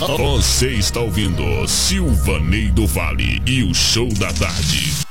Você está ouvindo Silvanei do Vale e o Show da Tarde.